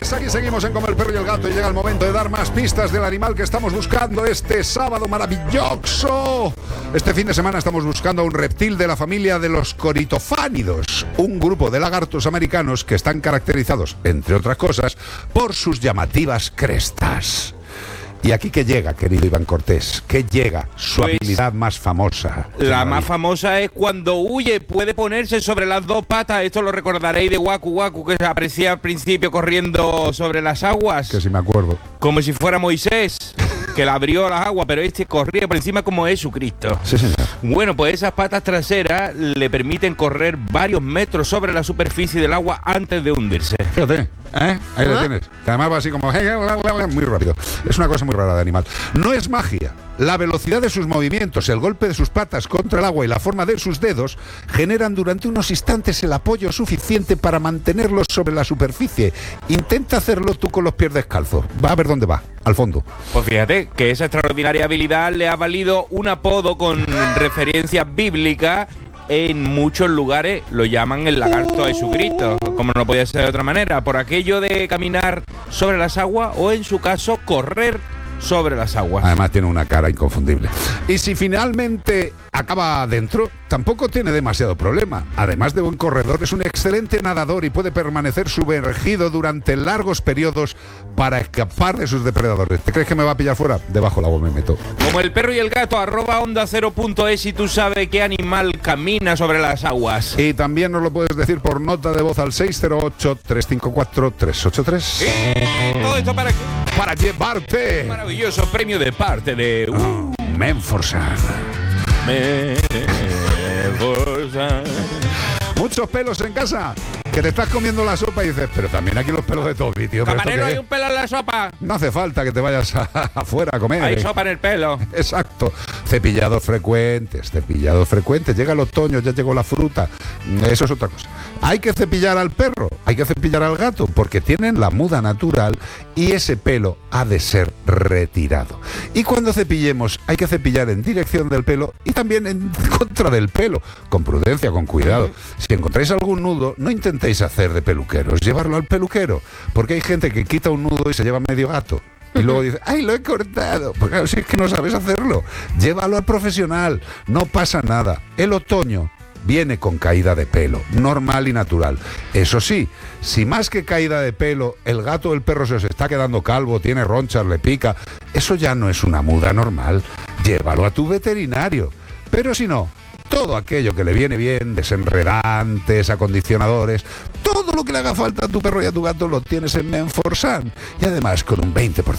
Pues aquí seguimos en Como el Perro y el Gato y llega el momento de dar más pistas del animal que estamos buscando este sábado maravilloso. Este fin de semana estamos buscando a un reptil de la familia de los coritofánidos, un grupo de lagartos americanos que están caracterizados, entre otras cosas, por sus llamativas crestas. ¿Y aquí qué llega, querido Iván Cortés? ¿Qué llega? Su habilidad más famosa. La más famosa es cuando huye, puede ponerse sobre las dos patas. Esto lo recordaréis de Waku Waku, que se aparecía al principio corriendo sobre las aguas. Que si me acuerdo. Como si fuera Moisés, que la abrió las aguas, pero este corría por encima como Jesucristo. Sí, señor. Bueno, pues esas patas traseras le permiten correr varios metros sobre la superficie del agua antes de hundirse. Fíjate, ¿eh? Ahí lo tienes. Que además va así como muy rápido. Es una cosa muy rara de animal. No es magia. La velocidad de sus movimientos, el golpe de sus patas contra el agua y la forma de sus dedos generan durante unos instantes el apoyo suficiente para mantenerlos sobre la superficie. Intenta hacerlo tú con los pies descalzos. Va a ver dónde va, al fondo. Pues fíjate que esa extraordinaria habilidad le ha valido un apodo con referencias bíblicas. En muchos lugares lo llaman el lagarto de Jesucristo, como no podía ser de otra manera, por aquello de caminar sobre las aguas o, en su caso, correr sobre las aguas. Además tiene una cara inconfundible. Y si finalmente acaba adentro, tampoco tiene demasiado problema. Además de buen corredor, es un excelente nadador y puede permanecer sumergido durante largos periodos para escapar de sus depredadores. ¿Te crees que me va a pillar fuera? Debajo del agua me meto. Como el perro y el gato, @onda0.es, y tú sabes qué animal camina sobre las aguas. Y también nos lo puedes decir por nota de voz al 608-354-383. Todo esto para qué? Para llevarte Maravilloso premio de parte de Menforsan. Muchos pelos en casa, que te estás comiendo la sopa y dices, pero también aquí los pelos de Toby, tío. Camarero, ¿hay un pelo en la sopa? No hace falta que te vayas afuera a comer. Hay sopa en el pelo. Exacto. Cepillados frecuentes. Llega el otoño, ya llegó la fruta. Eso es otra cosa. Hay que cepillar al perro, hay que cepillar al gato, porque tienen la muda natural y ese pelo ha de ser retirado. Y cuando cepillemos, hay que cepillar en dirección del pelo y también en contra del pelo, con prudencia, con cuidado. Si encontráis algún nudo, no intentéis hacer de peluqueros, llevarlo al peluquero, porque hay gente que quita un nudo y se lleva medio gato. Y luego dice, ¡ay, lo he cortado! Pues claro, si es que no sabes hacerlo, llévalo al profesional, no pasa nada. El otoño viene con caída de pelo, normal y natural. Eso sí, si más que caída de pelo, el gato o el perro se os está quedando calvo, tiene ronchas, le pica, eso ya no es una muda normal. Llévalo a tu veterinario. Pero si no, todo aquello que le viene bien, desenredantes, acondicionadores, todo lo que le haga falta a tu perro y a tu gato lo tienes en Menforsan. Y además con un 20%